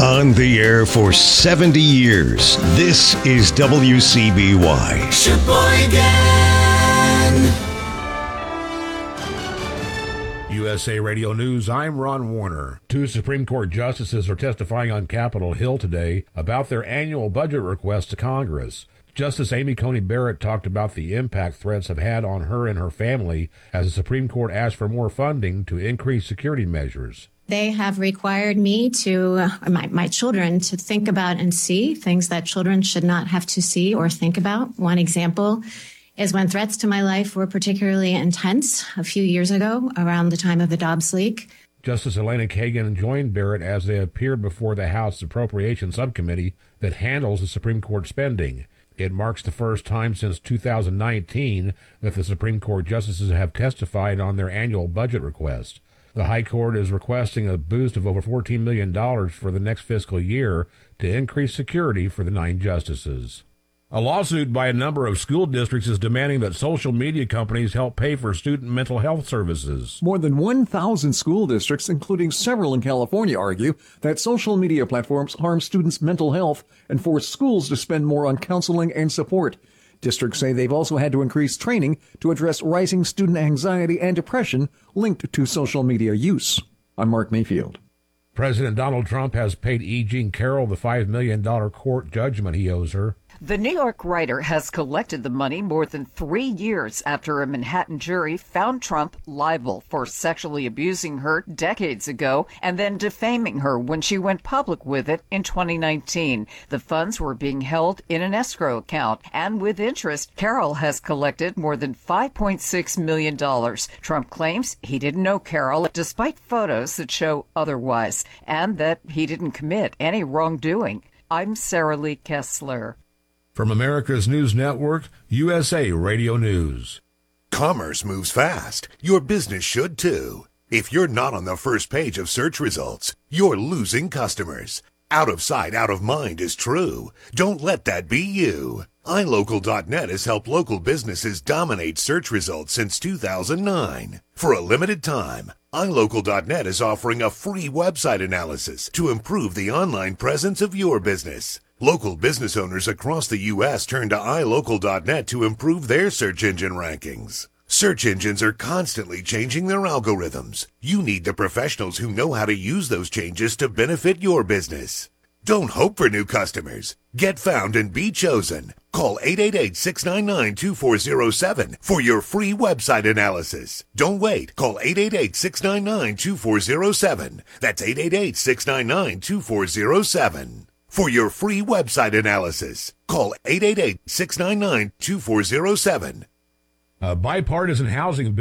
On the air for 70 years, this is WCBY. Sheboygan! USA Radio News, I'm Ron Warner. Two Supreme Court justices are testifying on Capitol Hill today about their annual budget request to Congress. Justice Amy Coney Barrett talked about the impact threats have had on her and her family as the Supreme Court asked for more funding to increase security measures. They have required me to, my children, to think about and see things that children should not have to see or think about. One example is when threats to my life were particularly intense a few years ago around the time of the Dobbs leak. Justice Elena Kagan joined Barrett as they appeared before the House Appropriations Subcommittee that handles the Supreme Court spending. It marks the first time since 2019 that the Supreme Court justices have testified on their annual budget request. The High Court is requesting a boost of over $14 million for the next fiscal year to increase security for the 9 justices. A lawsuit by a number of school districts is demanding that social media companies help pay for student mental health services. More than 1,000 school districts, including several in California, argue that social media platforms harm students' mental health and force schools to spend more on counseling and support. Districts say they've also had to increase training to address rising student anxiety and depression linked to social media use. I'm Mark Mayfield. President Donald Trump has paid E. Jean Carroll the $5 million court judgment he owes her. The New York writer has collected the money more than 3 years after a Manhattan jury found Trump liable for sexually abusing her decades ago and then defaming her when she went public with it in 2019. The funds were being held in an escrow account, and with interest, Carroll has collected more than $5.6 million. Trump claims he didn't know Carroll, despite photos that show otherwise, and that he didn't commit any wrongdoing. I'm Sarah Lee Kessler. From America's News Network, USA Radio News. Commerce moves fast. Your business should too. If you're not on the first page of search results, you're losing customers. Out of sight, out of mind is true. Don't let that be you. iLocal.net has helped local businesses dominate search results since 2009. For a limited time, iLocal.net is offering a free website analysis to improve the online presence of your business. Local business owners across the U.S. turn to iLocal.net to improve their search engine rankings. Search engines are constantly changing their algorithms. You need the professionals who know how to use those changes to benefit your business. Don't hope for new customers. Get found and be chosen. Call 888-699-2407 for your free website analysis. Don't wait. Call 888-699-2407. That's 888-699-2407. For your free website analysis, call 888-699-2407. A bipartisan housing bill